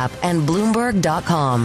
app and Bloomberg.com.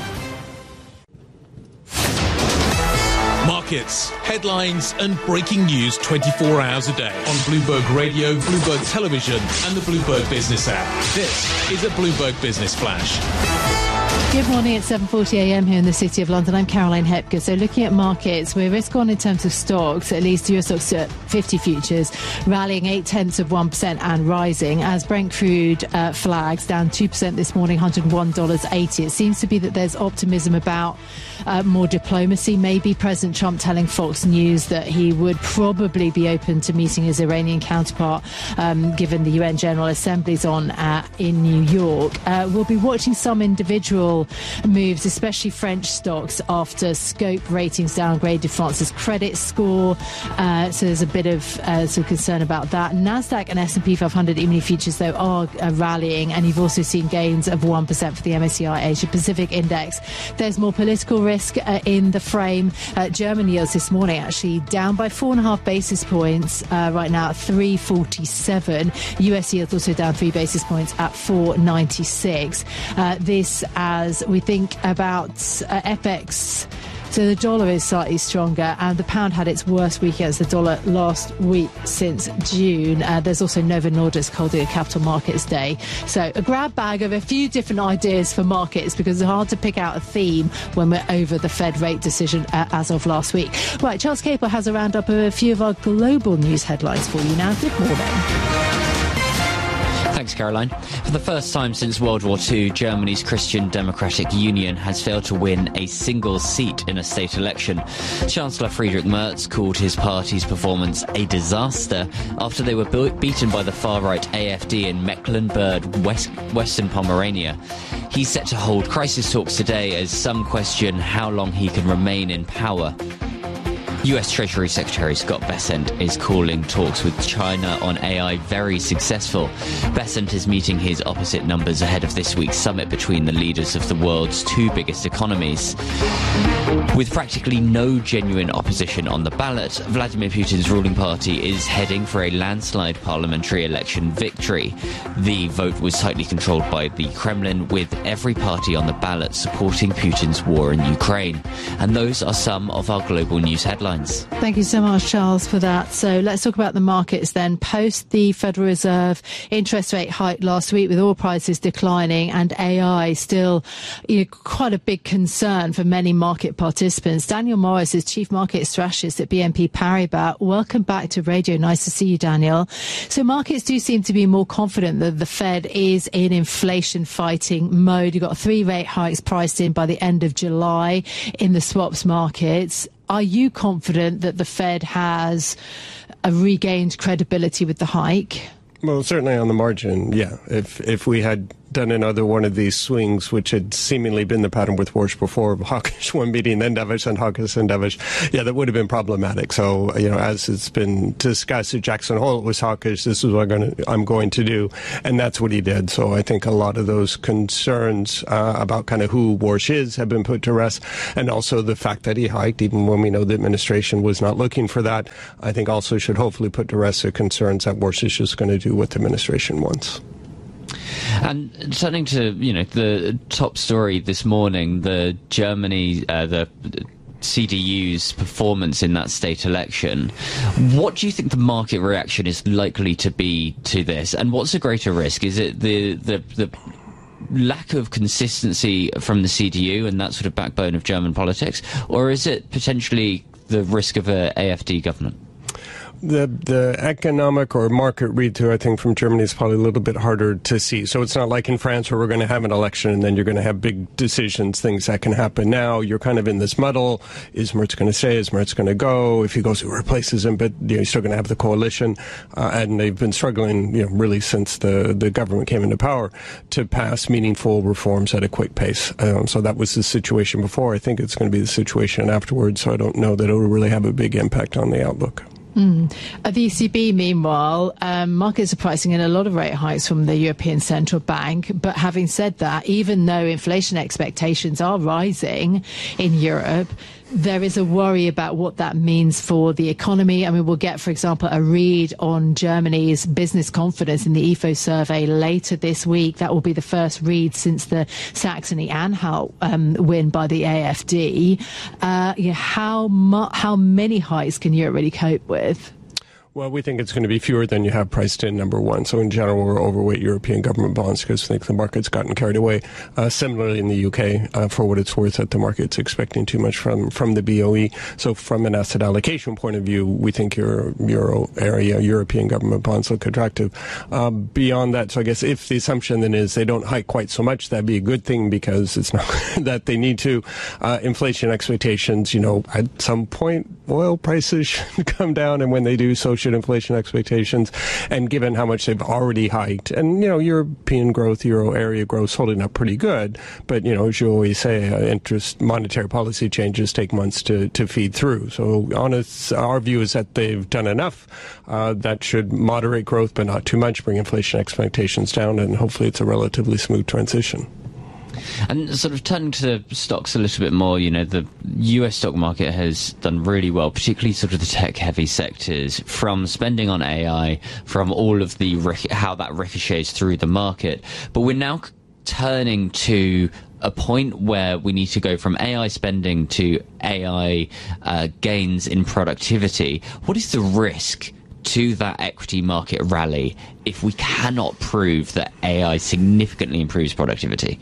Markets, headlines and breaking news 24 hours a day on Bloomberg Radio, Bloomberg Television and the Bloomberg Business app. This is a Bloomberg Business Flash. Good morning, it's 7:40am here in the City of London. I'm Caroline Hepker. So looking at markets, we're risk on in terms of stocks, at least US stocks 50 futures, rallying 0.8% and rising as Brent crude flags down 2% this morning, $101.80. It seems to be that there's optimism about more diplomacy. Maybe President Trump telling Fox News that he would probably be open to meeting his Iranian counterpart, given the UN General Assembly's on in New York. We'll be watching some individual moves, especially French stocks, after Scope ratings downgraded France's credit score. So there's a bit of some concern about that. NASDAQ and S&P 500 E-mini futures, though, are rallying, and you've also seen gains of 1% for the MSCI Asia Pacific Index. There's more political risk in the frame. German yields this morning actually down by 4.5 basis points right now at 3.47. US yields also down 3 basis points at 4.96. This as we think about FX. So the dollar is slightly stronger, and the pound had its worst week against the dollar last week since June. There's also Novo Nordisk holding a capital markets day. So a grab bag of a few different ideas for markets, because it's hard to pick out a theme when we're over the Fed rate decision as of last week. Right, Charles Capel has a roundup of a few of our global news headlines for you now. Good morning. Thanks, Caroline. For the first time since World War II, Germany's Christian Democratic Union has failed to win a single seat in a state election. Chancellor Friedrich Merz called his party's performance a disaster after they were beaten by the far-right AfD in Mecklenburg, Western Pomerania. He's set to hold crisis talks today as some question how long he can remain in power. US Treasury Secretary Scott Bessent is calling talks with China on AI very successful. Bessent is meeting his opposite numbers ahead of this week's summit between the leaders of the world's two biggest economies. With practically no genuine opposition on the ballot, Vladimir Putin's ruling party is heading for a landslide parliamentary election victory. The vote was tightly controlled by the Kremlin, with every party on the ballot supporting Putin's war in Ukraine. And those are some of our global news headlines. Thank you so much, Charles, for that. So let's talk about the markets then. Post the Federal Reserve interest rate hike last week, with oil prices declining and AI still quite a big concern for many market participants. Daniel Morris is Chief Market Strategist at BNP Paribas. Welcome back to Radio. Nice to see you, Daniel. So markets do seem to be more confident that the Fed is in inflation fighting mode. You've got 3 rate hikes priced in by the end of July in the swaps markets. Are you confident that the Fed has regained credibility with the hike? Well, certainly on the margin, yeah. If we had done another one of these swings, which had seemingly been the pattern with Warsh before, hawkish one meeting, then dovish, and hawkish and dovish, yeah, that would have been problematic. So, as it's been discussed at Jackson Hole, it was hawkish, this is what I'm going to do, and that's what he did. So I think a lot of those concerns about kind of who Warsh is have been put to rest, and also the fact that he hiked, even when we know the administration was not looking for that, I think also should hopefully put to rest the concerns that Warsh is just going to do what the administration wants. And turning to, the top story this morning, the CDU's performance in that state election. What do you think the market reaction is likely to be to this? And what's a greater risk? Is it the lack of consistency from the CDU and that sort of backbone of German politics? Or is it potentially the risk of a AfD government? The economic or market read-through, I think, from Germany is probably a little bit harder to see. So it's not like in France where we're going to have an election and then you're going to have big decisions, things that can happen now. You're kind of in this muddle. Is Merz going to stay? Is Merz going to go? If he goes, who replaces him? But you're still going to have the coalition. And they've been struggling, really since the government came into power to pass meaningful reforms at a quick pace. So that was the situation before. I think it's going to be the situation afterwards. So I don't know that it will really have a big impact on the outlook. At the ECB, meanwhile, markets are pricing in a lot of rate hikes from the European Central Bank. But having said that, even though inflation expectations are rising in Europe, there is a worry about what that means for the economy. I mean, we'll get, for example, a read on Germany's business confidence in the Ifo survey later this week. That will be the first read since the Saxony-Anhalt win by the AfD. How many hikes can Europe really cope with? Well, we think it's going to be fewer than you have priced in, number one. So in general, we're overweight European government bonds because we think the market's gotten carried away. Similarly in the UK, for what it's worth, that the market's expecting too much from the BOE. So from an asset allocation point of view, we think Euro area, European government bonds look attractive. Beyond that, so I guess if the assumption then is they don't hike quite so much, that'd be a good thing because it's not that they need to. Inflation expectations, at some point, oil prices should come down, and when they do, so should inflation expectations. And given how much they've already hiked, and European growth, euro area growth, holding up pretty good. But as you always say, monetary policy changes take months to feed through. So our view is that they've done enough that should moderate growth, but not too much, bring inflation expectations down, and hopefully it's a relatively smooth transition. And sort of turning to stocks a little bit more, the US stock market has done really well, particularly sort of the tech-heavy sectors, from spending on AI, from all of the how that ricochets through the market. But we're now turning to a point where we need to go from AI spending to AI gains in productivity. What is the risk to that equity market rally if we cannot prove that AI significantly improves productivity?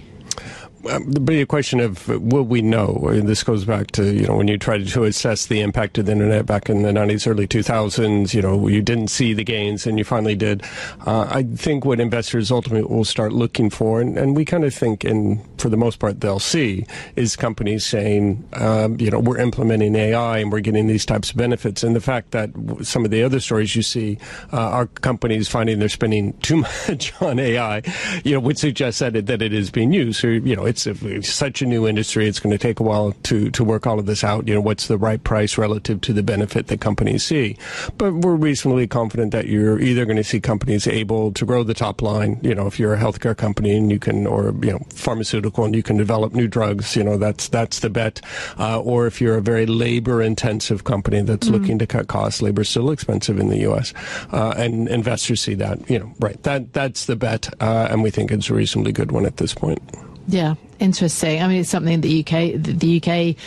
The big question of will we know? And this goes back to, when you tried to assess the impact of the internet back in the 90s, early 2000s, you didn't see the gains and you finally did. I think what investors ultimately will start looking for, and we kind of think, and for the most part they'll see, is companies saying, we're implementing AI and we're getting these types of benefits. And the fact that some of the other stories you see are companies finding they're spending too much on AI, would suggest that it is being used. So, it's such a new industry. It's going to take a while to work all of this out. What's the right price relative to the benefit that companies see? But we're reasonably confident that you're either going to see companies able to grow the top line. If you're a healthcare company and you can, or pharmaceutical and you can develop new drugs, that's the bet. Or if you're a very labor-intensive company that's looking to cut costs, labor's still expensive in the U.S. And investors see that. Right. That's the bet, and we think it's a reasonably good one at this point. Yeah, interesting. I mean, it's something the UK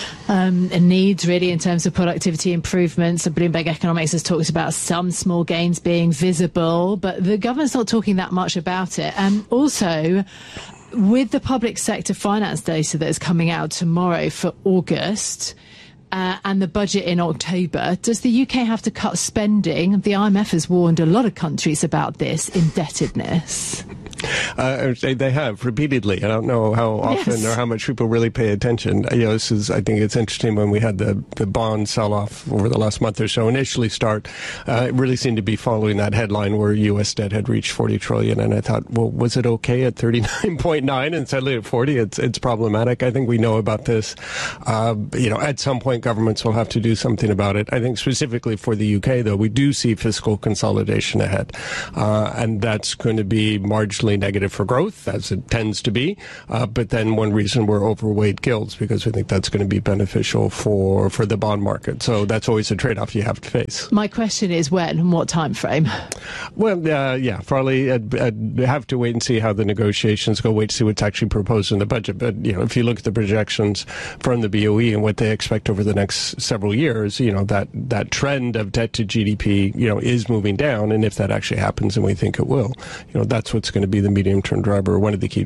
needs really in terms of productivity improvements. And Bloomberg Economics has talked about some small gains being visible, but the government's not talking that much about it. And also, with the public sector finance data that is coming out tomorrow for August, and the budget in October, does the UK have to cut spending? The IMF has warned a lot of countries about this indebtedness. They have repeatedly. I don't know how often or how much people really pay attention. I think it's interesting when we had the bond sell-off over the last month or so initially start. It really seemed to be following that headline where U.S. debt had reached $40 trillion, and I thought, well, was it okay at 39.9 and suddenly at 40? It's problematic. I think we know about this. At some point, governments will have to do something about it. I think specifically for the UK, though, we do see fiscal consolidation ahead, and that's going to be marginally negative for growth, as it tends to be. But then one reason we're overweight gilts, because we think that's going to be beneficial for the bond market. So that's always a trade-off you have to face. My question is when and what time frame? Well, probably I'd have to wait and see how the negotiations go, wait to see what's actually proposed in the budget. But, if you look at the projections from the BOE and what they expect over the next several years, that trend of debt to GDP, is moving down. And if that actually happens, and we think it will, that's what's going to be the medium-term driver, one of the key